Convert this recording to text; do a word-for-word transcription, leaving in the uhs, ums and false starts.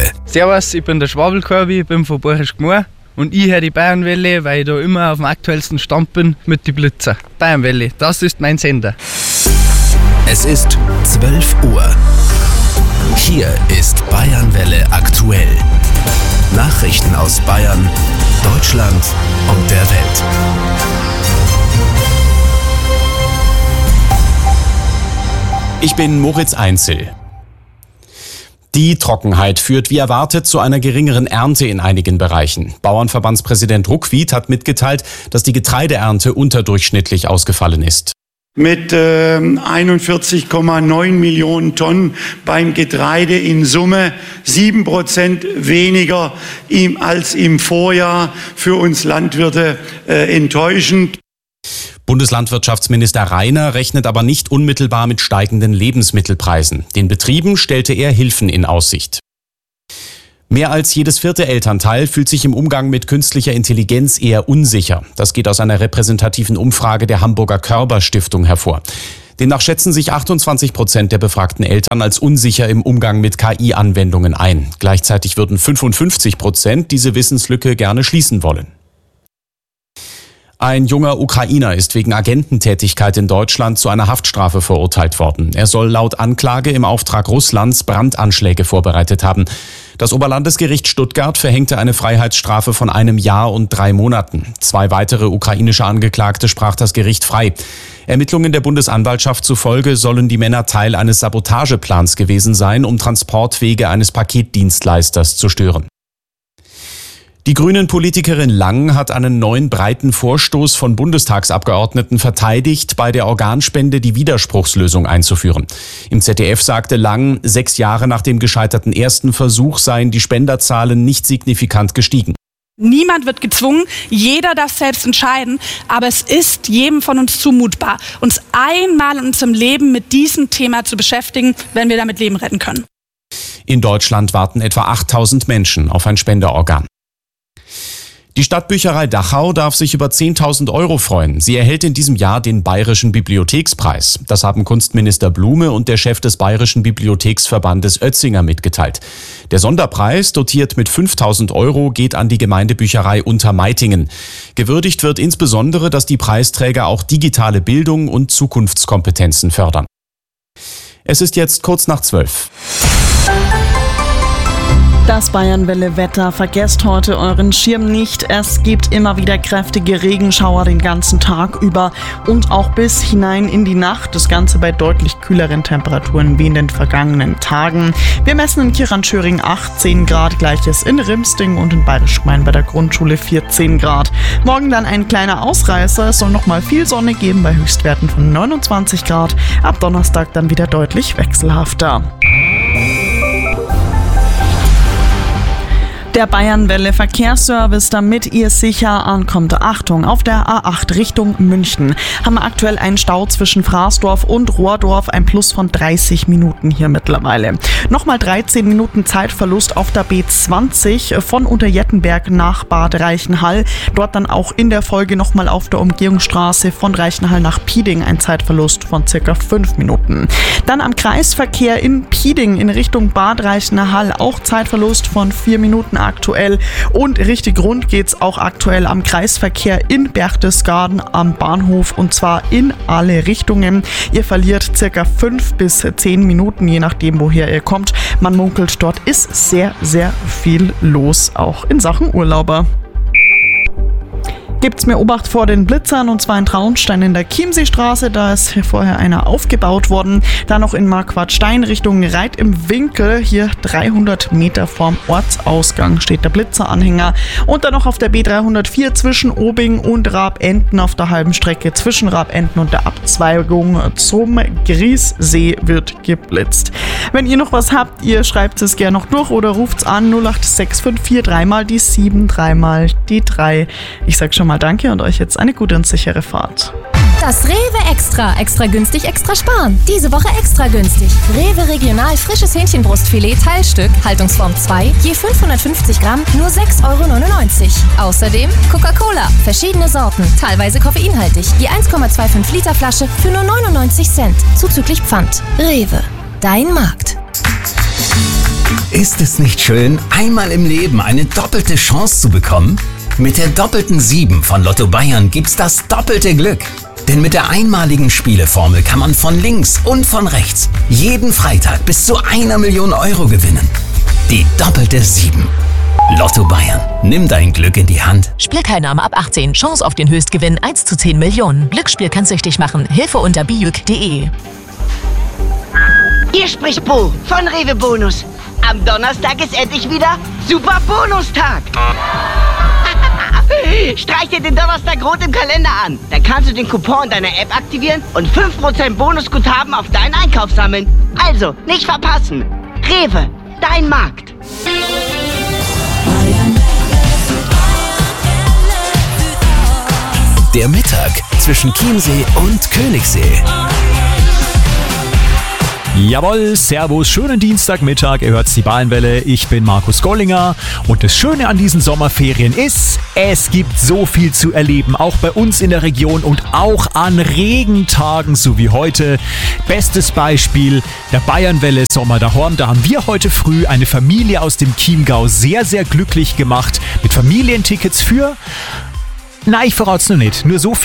Bayernwelle. Servus, ich bin der Schwabelkorbi, ich bin von Borchisch Gmor und ich höre die Bayernwelle, weil ich da immer auf dem aktuellsten Stand bin mit den Blitzer. Bayernwelle, das ist mein Sender. Es ist zwölf Uhr. Hier ist Bayernwelle aktuell. Nachrichten aus Bayern, Deutschland und der Welt. Ich bin Moritz Einzel. Die Trockenheit führt wie erwartet zu einer geringeren Ernte in einigen Bereichen. Bauernverbandspräsident Ruckwied hat mitgeteilt, dass die Getreideernte unterdurchschnittlich ausgefallen ist. Mit äh, einundvierzig Komma neun Millionen Tonnen beim Getreide in Summe sieben Prozent weniger im, als im Vorjahr. Für uns Landwirte äh, enttäuschend. Bundeslandwirtschaftsminister Rainer rechnet aber nicht unmittelbar mit steigenden Lebensmittelpreisen. Den Betrieben stellte er Hilfen in Aussicht. Mehr als jedes vierte Elternteil fühlt sich im Umgang mit künstlicher Intelligenz eher unsicher. Das geht aus einer repräsentativen Umfrage der Hamburger Körber Stiftung hervor. Demnach schätzen sich achtundzwanzig Prozent der befragten Eltern als unsicher im Umgang mit K I-Anwendungen ein. Gleichzeitig würden fünfundfünfzig Prozent diese Wissenslücke gerne schließen wollen. Ein junger Ukrainer ist wegen Agententätigkeit in Deutschland zu einer Haftstrafe verurteilt worden. Er soll laut Anklage im Auftrag Russlands Brandanschläge vorbereitet haben. Das Oberlandesgericht Stuttgart verhängte eine Freiheitsstrafe von einem Jahr und drei Monaten. Zwei weitere ukrainische Angeklagte sprach das Gericht frei. Ermittlungen der Bundesanwaltschaft zufolge sollen die Männer Teil eines Sabotageplans gewesen sein, um Transportwege eines Paketdienstleisters zu stören. Die Grünen-Politikerin Lang hat einen neuen breiten Vorstoß von Bundestagsabgeordneten verteidigt, bei der Organspende die Widerspruchslösung einzuführen. Im Z D F sagte Lang, sechs Jahre nach dem gescheiterten ersten Versuch seien die Spenderzahlen nicht signifikant gestiegen. Niemand wird gezwungen, jeder darf selbst entscheiden, aber es ist jedem von uns zumutbar, uns einmal in unserem Leben mit diesem Thema zu beschäftigen, wenn wir damit Leben retten können. In Deutschland warten etwa achttausend Menschen auf ein Spenderorgan. Die Stadtbücherei Dachau darf sich über zehntausend Euro freuen. Sie erhält in diesem Jahr den Bayerischen Bibliothekspreis. Das haben Kunstminister Blume und der Chef des Bayerischen Bibliotheksverbandes Oetzinger mitgeteilt. Der Sonderpreis, dotiert mit fünftausend Euro, geht an die Gemeindebücherei Untermeitingen. Gewürdigt wird insbesondere, dass die Preisträger auch digitale Bildung und Zukunftskompetenzen fördern. Es ist jetzt kurz nach zwölf. Das Bayernwelle-Wetter. Vergesst heute euren Schirm nicht. Es gibt immer wieder kräftige Regenschauer den ganzen Tag über und auch bis hinein in die Nacht. Das Ganze bei deutlich kühleren Temperaturen wie in den vergangenen Tagen. Wir messen in Kirchanschöring achtzehn Grad, gleiches in Rimsting und in Bayerisch-Gmein bei der Grundschule vierzehn Grad. Morgen dann ein kleiner Ausreißer. Es soll nochmal viel Sonne geben bei Höchstwerten von neunundzwanzig Grad. Ab Donnerstag dann wieder deutlich wechselhafter. Der Bayernwelle Verkehrsservice, damit ihr sicher ankommt. Achtung, auf der A acht Richtung München haben wir aktuell einen Stau zwischen Fraßdorf und Rohrdorf, ein Plus von dreißig Minuten hier mittlerweile. Nochmal dreizehn Minuten Zeitverlust auf der B zwanzig von Unterjettenberg nach Bad Reichenhall. Dort dann auch in der Folge nochmal auf der Umgehungsstraße von Reichenhall nach Pieding ein Zeitverlust von circa fünf Minuten. Dann am Kreisverkehr in Pieding in Richtung Bad Reichenhall auch Zeitverlust von vier Minuten aktuell und richtig rund geht's auch aktuell am Kreisverkehr in Berchtesgaden am Bahnhof und zwar in alle Richtungen. Ihr verliert circa fünf bis zehn Minuten, je nachdem woher ihr kommt. Man munkelt, dort ist sehr, sehr viel los, auch in Sachen Urlauber. Gibt's mir Obacht vor den Blitzern und zwar in Traunstein in der Chiemseestraße, da ist hier vorher einer aufgebaut worden. Dann noch in Marquardstein Richtung Reit im Winkel, hier dreihundert Meter vorm Ortsausgang steht der Blitzeranhänger. Und dann noch auf der B dreihundertvier zwischen Obing und Rabenten auf der halben Strecke zwischen Rabenten und der Abzweigung zum Griessee wird geblitzt. Wenn ihr noch was habt, ihr schreibt es gerne noch durch oder ruft's an null acht sechs fünf vier drei mal die sieben, drei mal die drei. Ich sag schon mal danke und euch jetzt eine gute und sichere Fahrt. Das Rewe Extra. Extra günstig, extra sparen. Diese Woche extra günstig. Rewe Regional frisches Hähnchenbrustfilet Teilstück, Haltungsform zwei, je fünfhundertfünfzig Gramm, nur sechs Euro neunundneunzig. Außerdem Coca-Cola, verschiedene Sorten, teilweise koffeinhaltig, je eins Komma fünfundzwanzig Liter Flasche für nur neunundneunzig Cent, zuzüglich Pfand. Rewe, dein Markt. Ist es nicht schön, einmal im Leben eine doppelte Chance zu bekommen? Mit der doppelten sieben von Lotto Bayern gibt's das doppelte Glück. Denn mit der einmaligen Spieleformel kann man von links und von rechts jeden Freitag bis zu einer Million Euro gewinnen. Die doppelte sieben. Lotto Bayern. Nimm dein Glück in die Hand. Spielteilnahme ab achtzehn. Chance auf den Höchstgewinn eins zu zehn Millionen. Glücksspiel kann süchtig machen. Hilfe unter bijuk punkt de. Hier spricht Bo von Rewe Bonus. Am Donnerstag ist endlich wieder Super Bonustag. Streich dir den Donnerstag rot im Kalender an. Dann kannst du den Coupon deiner App aktivieren und fünf Prozent Bonusguthaben auf deinen Einkauf sammeln. Also, nicht verpassen. Rewe, dein Markt. Der Mittag zwischen Chiemsee und Königssee. Jawohl, servus, schönen Dienstagmittag, ihr hört die Bayernwelle, ich bin Markus Gollinger und das Schöne an diesen Sommerferien ist, es gibt so viel zu erleben, auch bei uns in der Region und auch an Regentagen, so wie heute. Bestes Beispiel, der Bayernwelle Sommer daheim, da haben wir heute früh eine Familie aus dem Chiemgau sehr, sehr glücklich gemacht mit Familientickets für, na, ich verrat's noch nicht, nur so viel.